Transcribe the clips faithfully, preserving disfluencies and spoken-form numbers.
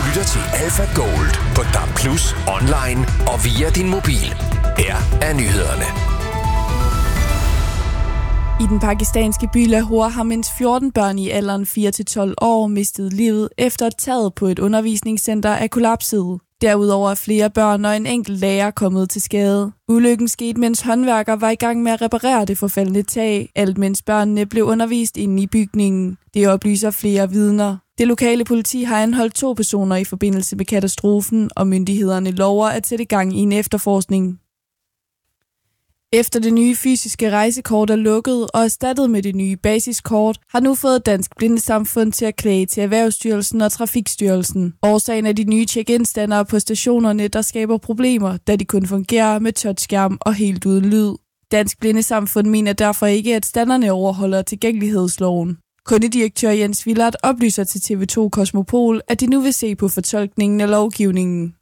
lytter til Alpha Gold på D A B plus, online og via din mobil. Her er nyhederne. I den pakistanske by Lahore har mindst fjorten børn i alderen fire til tolv år mistet livet efter at taget på et undervisningscenter er kollapset. Derudover er flere børn og en enkelt lærer kommet til skade. Ulykken skete, mens håndværker var i gang med at reparere det forfaldne tag, alt mens børnene blev undervist inde i bygningen. Det oplyser flere vidner. Det lokale politi har anholdt to personer i forbindelse med katastrofen, og myndighederne lover at sætte gang i en efterforskning. Efter det nye fysiske rejsekort er lukket og erstattet med det nye basiskort, har nu fået Dansk Blindesamfund til at klage til Erhvervsstyrelsen og Trafikstyrelsen. Årsagen er de nye check-in-standere på stationerne, der skaber problemer, da de kun fungerer med touchskærm og helt uden lyd. Dansk Blindesamfund mener derfor ikke, at standerne overholder tilgængelighedsloven. Kundedirektør Jens Villard oplyser til T V to Kosmopol, at de nu vil se på fortolkningen af lovgivningen.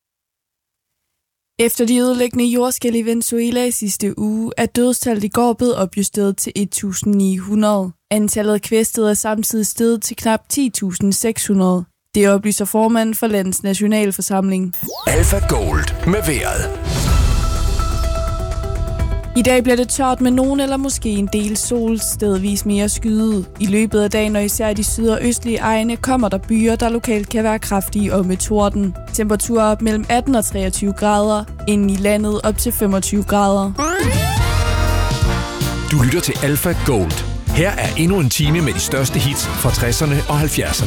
Efter de ødelæggende jordskælv i Venezuela i sidste uge, er dødstallet i går blevet opjusteret til et tusind ni hundrede. Antallet af kvæstede er samtidig steget til knap ti tusind seks hundrede. Det oplyser formanden for landets nationalforsamling. Alpha Gold med vejret. I dag bliver det tørt med nogen eller måske en del sol, stedvis mere skyet. I løbet af dagen og især i de syd- og østlige egne kommer der byer, der lokalt kan være kraftige og med torden. Temperaturer op mellem atten og treogtyve grader, inde i landet op til femogtyve grader. Du lytter til Alpha Gold. Her er endnu en time med de største hits fra tresserne og halvfjerdserne.